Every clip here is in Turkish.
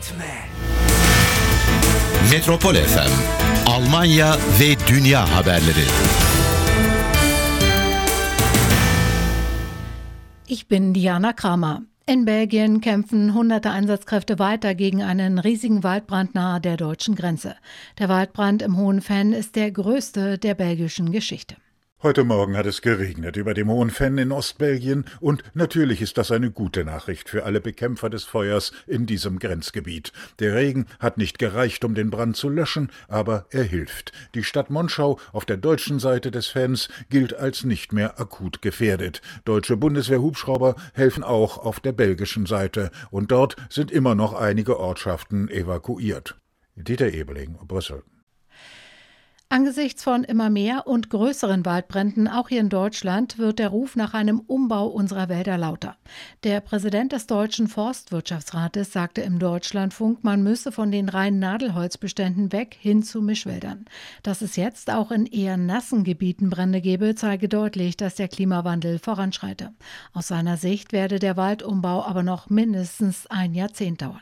etme. Metropol FM, Almanya ve dünya haberleri. Ich bin Diana Kramer. In Belgien kämpfen hunderte Einsatzkräfte weiter gegen einen riesigen Waldbrand nahe der deutschen Grenze. Der Waldbrand im Hohen Venn ist der größte der belgischen Geschichte. Heute Morgen hat es geregnet über dem Hohen Venn in Ostbelgien und natürlich ist das eine gute Nachricht für alle Bekämpfer des Feuers in diesem Grenzgebiet. Der Regen hat nicht gereicht, um den Brand zu löschen, aber er hilft. Die Stadt Monschau auf der deutschen Seite des Venns gilt als nicht mehr akut gefährdet. Deutsche Bundeswehr-Hubschrauber helfen auch auf der belgischen Seite und dort sind immer noch einige Ortschaften evakuiert. Dieter Ebeling, Brüssel. Angesichts von immer mehr und größeren Waldbränden, auch hier in Deutschland, wird der Ruf nach einem Umbau unserer Wälder lauter. Der Präsident des Deutschen Forstwirtschaftsrates sagte im Deutschlandfunk, man müsse von den reinen Nadelholzbeständen weg hin zu Mischwäldern. Dass es jetzt auch in eher nassen Gebieten Brände gebe, zeige deutlich, dass der Klimawandel voranschreite. Aus seiner Sicht werde der Waldumbau aber noch mindestens ein Jahrzehnt dauern.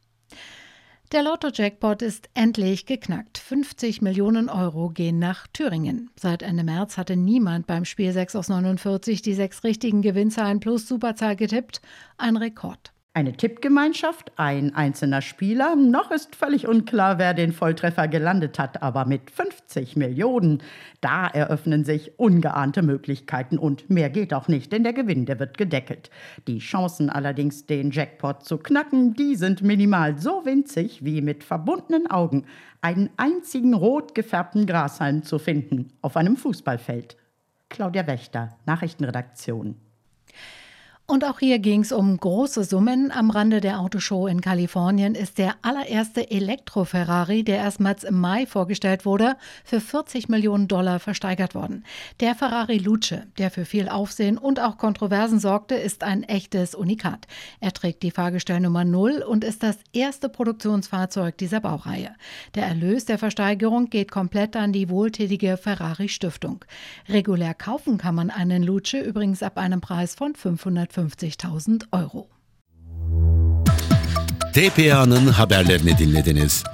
Der Lotto-Jackpot ist endlich geknackt. 50 Millionen Euro gehen nach Thüringen. Seit Ende März hatte niemand beim Spiel 6 aus 49 die 6 richtigen Gewinnzahlen plus Superzahl getippt. Ein Rekord. Eine Tippgemeinschaft, ein einzelner Spieler. Noch ist völlig unklar, wer den Volltreffer gelandet hat. Aber mit 50 Millionen, da eröffnen sich ungeahnte Möglichkeiten. Und mehr geht auch nicht, denn der Gewinn, der wird gedeckelt. Die Chancen allerdings, den Jackpot zu knacken, die sind minimal, so winzig wie mit verbundenen Augen einen einzigen rot gefärbten Grashalm zu finden auf einem Fußballfeld. Claudia Wächter, Nachrichtenredaktion. Und auch hier ging es um große Summen. Am Rande der Autoshow in Kalifornien ist der allererste Elektro-Ferrari, der erstmals im Mai vorgestellt wurde, für $40 Millionen versteigert worden. Der Ferrari Luce, der für viel Aufsehen und auch Kontroversen sorgte, ist ein echtes Unikat. Er trägt die Fahrgestellnummer 0 und ist das erste Produktionsfahrzeug dieser Baureihe. Der Erlös der Versteigerung geht komplett an die wohltätige Ferrari-Stiftung. Regulär kaufen kann man einen Luce übrigens ab einem Preis von 550.000 Euro. TPA'nın haberlerini dinlediniz.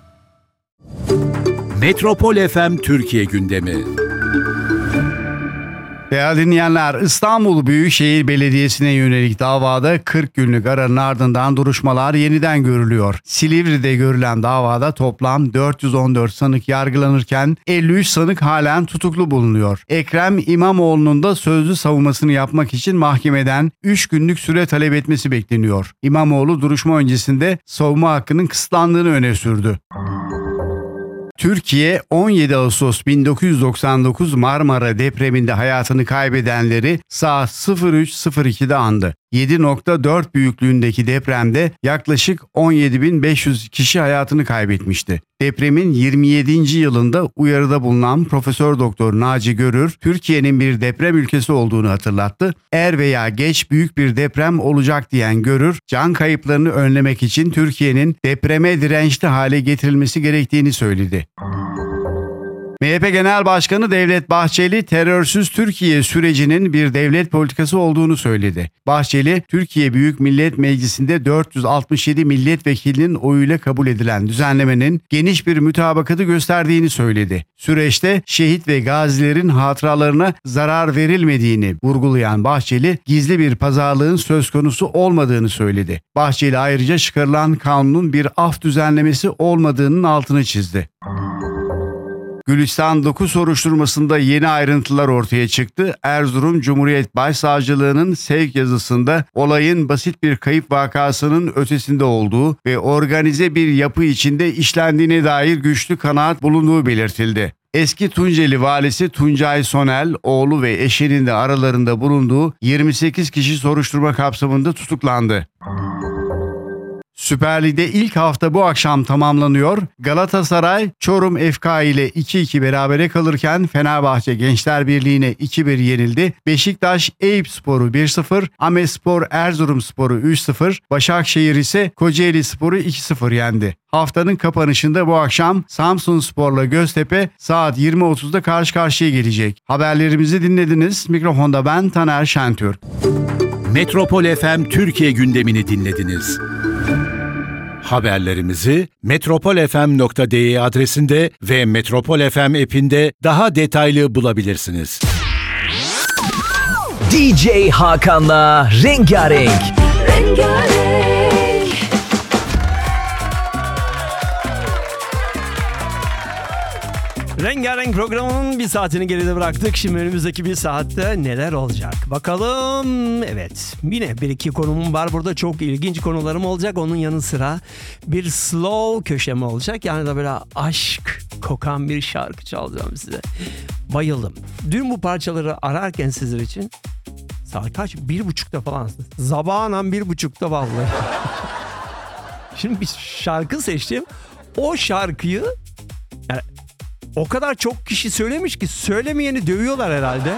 Metropol FM Türkiye gündemi. Değerli dinleyenler, İstanbul Büyükşehir Belediyesi'ne yönelik davada 40 günlük aranın ardından duruşmalar yeniden görülüyor. Silivri'de görülen davada toplam 414 sanık yargılanırken 53 sanık halen tutuklu bulunuyor. Ekrem İmamoğlu'nun da sözlü savunmasını yapmak için mahkemeden 3 günlük süre talep etmesi bekleniyor. İmamoğlu duruşma öncesinde savunma hakkının kısıtlandığını öne sürdü. Türkiye 17 Ağustos 1999 Marmara depreminde hayatını kaybedenleri saat 03.02'de andı. 7.4 büyüklüğündeki depremde yaklaşık 17.500 kişi hayatını kaybetmişti. Depremin 27. yılında uyarıda bulunan Profesör Doktor Naci Görür, Türkiye'nin bir deprem ülkesi olduğunu hatırlattı. Er veya geç büyük bir deprem olacak diyen Görür, can kayıplarını önlemek için Türkiye'nin depreme dirençli hale getirilmesi gerektiğini söyledi. MHP Genel Başkanı Devlet Bahçeli, terörsüz Türkiye sürecinin bir devlet politikası olduğunu söyledi. Bahçeli, Türkiye Büyük Millet Meclisi'nde 467 milletvekilinin oyuyla kabul edilen düzenlemenin geniş bir mütabakatı gösterdiğini söyledi. Süreçte şehit ve gazilerin hatıralarına zarar verilmediğini vurgulayan Bahçeli, gizli bir pazarlığın söz konusu olmadığını söyledi. Bahçeli ayrıca çıkarılan kanunun bir af düzenlemesi olmadığının altını çizdi. Gülistan 9 soruşturmasında yeni ayrıntılar ortaya çıktı. Erzurum Cumhuriyet Başsavcılığı'nın sevk yazısında olayın basit bir kayıp vakasının ötesinde olduğu ve organize bir yapı içinde işlendiğine dair güçlü kanaat bulunduğu belirtildi. Eski Tunceli valisi Tuncay Sonel, oğlu ve eşinin de aralarında bulunduğu 28 kişi soruşturma kapsamında tutuklandı. Süper Lig'de ilk hafta bu akşam tamamlanıyor. Galatasaray, Çorum FK ile 2-2 berabere kalırken Fenerbahçe Gençler Birliği'ne 2-1 yenildi. Beşiktaş, Eyüpspor'u 1-0, Amespor Erzurumspor'u 3-0, Başakşehir ise Kocaelispor'u 2-0 yendi. Haftanın kapanışında bu akşam Samsunspor'la Göztepe saat 20.30'da karşı karşıya gelecek. Haberlerimizi dinlediniz. Mikrofonda ben Taner Şentürk. Metropol FM Türkiye gündemini dinlediniz. Haberlerimizi metropolfm.de adresinde ve Metropol FM app'inde daha detaylı bulabilirsiniz. DJ Hakan'la Rengarenk. Rengarenk programının bir saatini geride bıraktık. Şimdi önümüzdeki bir saatte neler olacak? Bakalım. Evet. Yine bir iki konum var. Burada çok ilginç konularım olacak. Onun yanı sıra bir slow köşem olacak. Yani da böyle aşk kokan bir şarkı çalacağım size. Bayıldım. Dün bu parçaları ararken sizler için saat kaç? 1.30'da falan. Zabanan 1.30'da vallahi. Şimdi bir şarkı seçtim. O şarkıyı yani o kadar çok kişi söylemiş ki söylemeyeni dövüyorlar herhalde.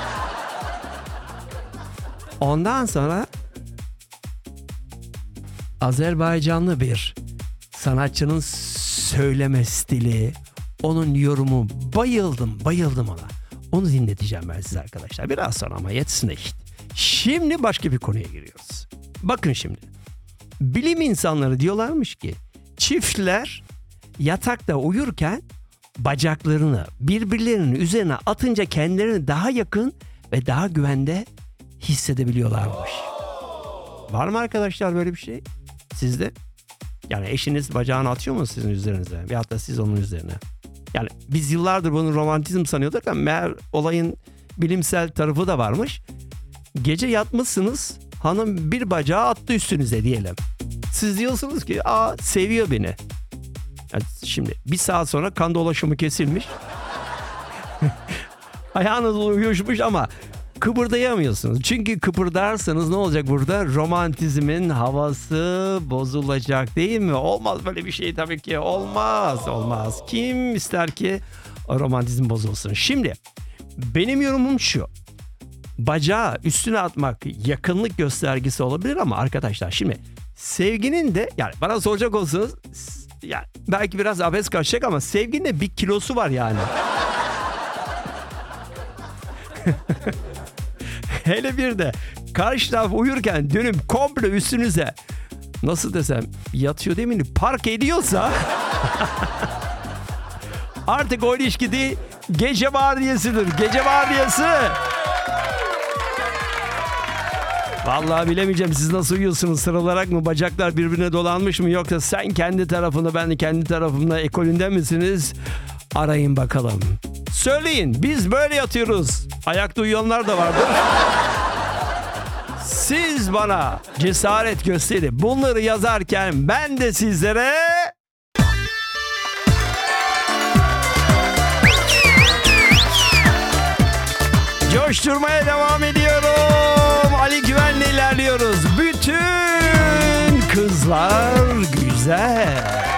Ondan sonra Azerbaycanlı bir sanatçının söyleme stili, onun yorumu, bayıldım ona. Onu dinleteceğim ben size arkadaşlar. Biraz sonra ama yetsin işte. Şimdi başka bir konuya giriyoruz. Bakın şimdi. Bilim insanları diyorlarmış ki çiftler yatakta uyurken bacaklarını birbirlerinin üzerine atınca kendilerini daha yakın ve daha güvende hissedebiliyorlarmış. Var mı arkadaşlar böyle bir şey? Sizde? Yani eşiniz bacağını atıyor mu sizin üzerinize? Veyahut da siz onun üzerine? Yani biz yıllardır bunu romantizm sanıyorduk ama meğer olayın bilimsel tarafı da varmış. Gece yatmışsınız, hanım bir bacağı attı üstünüze diyelim. Siz diyorsunuz ki seviyor beni. Yani şimdi bir saat sonra kan dolaşımı kesilmiş. Ayağınız uyuşmuş ama kıpırdayamıyorsunuz. Çünkü kıpırdarsanız ne olacak burada? Romantizmin havası bozulacak değil mi? Olmaz böyle bir şey tabii ki. Olmaz. Kim ister ki romantizm bozulsun? Şimdi benim yorumum şu. Bacağı üstüne atmak yakınlık göstergesi olabilir ama arkadaşlar şimdi sevginin de yani bana soracak olsanız ya belki biraz abes kaçacak ama sevginin de bir kilosu var yani. Hele bir de karşı taraf uyurken dönüp komple üstünüze nasıl desem yatıyor değil mi? Park ediyorsa artık o ilişki değil gece vardiyasıdır. Gece vardiyası. Vallahi bilemeyeceğim siz nasıl uyuyorsunuz, sarılarak mı, bacaklar birbirine dolanmış mı, yoksa sen kendi tarafında ben de kendi tarafımda ekolünden misiniz? Arayın bakalım. Söyleyin, biz böyle yatıyoruz. Ayakta uyuyanlar da vardır. Siz bana cesaret gösterin. Bunları yazarken ben de sizlere coşturmaya devam ediyorum. Ali Güven'le ilerliyoruz. Bütün kızlar güzel.